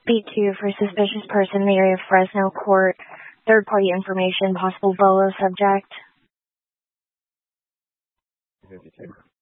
B2 for suspicious person in the area of Fresno Court. Third-party information, possible BOLO subject. 52.